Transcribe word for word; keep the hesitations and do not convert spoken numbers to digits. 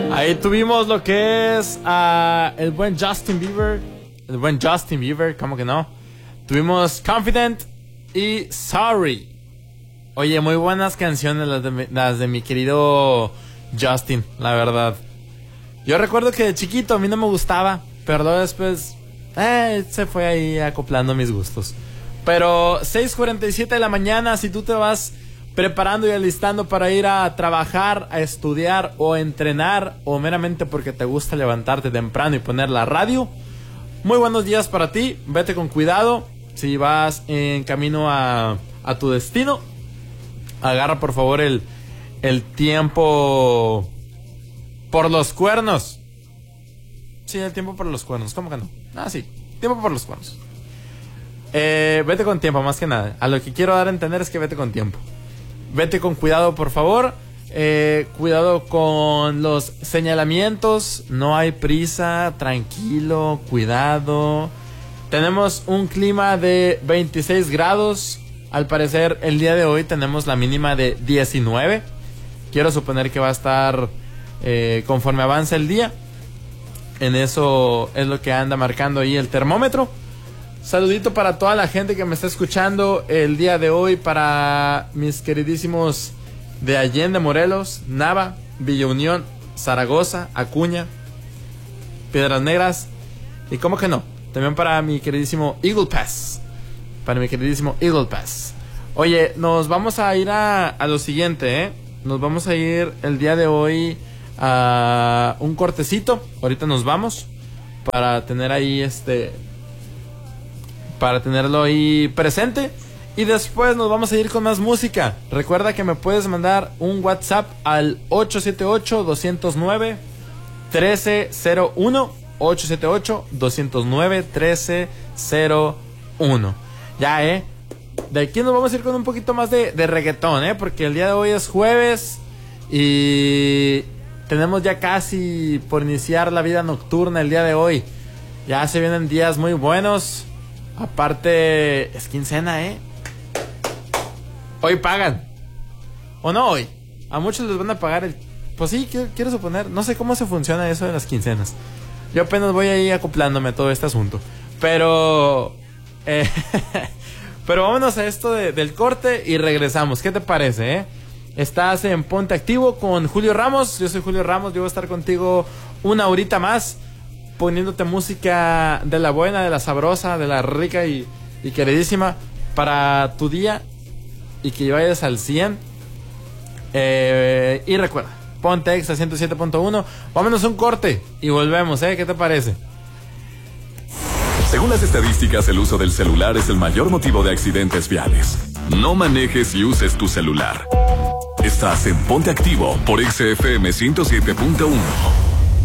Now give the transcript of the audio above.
Ahí tuvimos lo que es uh, el buen Justin Bieber. El buen Justin Bieber, ¿cómo que no? Tuvimos Confident y Sorry. Oye, muy buenas canciones las de, mi, las de mi querido Justin, la verdad. Yo recuerdo que de chiquito a mí no me gustaba, pero después eh, se fue ahí acoplando a mis gustos. Pero seis cuarenta y siete de la mañana, si tú te vas preparando y alistando para ir a trabajar, a estudiar o a entrenar, o meramente porque te gusta levantarte temprano y poner la radio, muy buenos días para ti. Vete con cuidado. Si vas en camino a, a tu destino, agarra por favor el, el tiempo por los cuernos. Sí, el tiempo por los cuernos, ¿cómo que no? Ah, sí, tiempo por los cuernos. Eh, vete con tiempo, más que nada. A lo que quiero dar a entender es que vete con tiempo. Vete con cuidado, por favor. Eh, cuidado con los señalamientos. No hay prisa. Tranquilo, cuidado. Tenemos un clima de veintiséis grados. Al parecer, el día de hoy tenemos la mínima de diecinueve. Quiero suponer que va a estar eh, conforme avance el día. En eso es lo que anda marcando ahí el termómetro. Saludito para toda la gente que me está escuchando el día de hoy, para mis queridísimos de Allende, Morelos, Nava, Villa Unión, Zaragoza, Acuña, Piedras Negras y cómo que no, también para mi queridísimo Eagle Pass, para mi queridísimo Eagle Pass. Oye, nos vamos a ir a, a lo siguiente, ¿eh? Nos vamos a ir el día de hoy a un cortecito. Ahorita nos vamos para tener ahí este... para tenerlo ahí presente. Y después nos vamos a ir con más música. Recuerda que me puedes mandar un WhatsApp al ocho siete ocho, dos cero nueve, uno tres cero uno. ocho siete ocho, dos cero nueve, uno tres cero uno. Ya, eh. De aquí nos vamos a ir con un poquito más de, de reggaetón, eh. Porque el día de hoy es jueves. Y tenemos ya casi por iniciar la vida nocturna el día de hoy. Ya se vienen días muy buenos. Aparte, es quincena, ¿eh? Hoy pagan. ¿O no hoy? A muchos les van a pagar el... Pues sí, quiero, quiero suponer. No sé cómo se funciona eso de las quincenas. Yo apenas voy ahí acoplándome a todo este asunto. Pero... Eh, pero vámonos a esto de, del corte y regresamos. ¿Qué te parece, eh? Estás en Ponte Activo con Julio Ramos. Yo soy Julio Ramos. Yo voy a estar contigo una horita más, poniéndote música de la buena, de la sabrosa, de la rica y, y queridísima para tu día y que vayas al cien. Eh, y recuerda, Ponte Exa ciento siete punto uno. Vámonos a un corte y volvemos, ¿eh? ¿Qué te parece? Según las estadísticas, el uso del celular es el mayor motivo de accidentes viales. No manejes y uses tu celular. Estás en Ponte Activo por X F M ciento siete punto uno.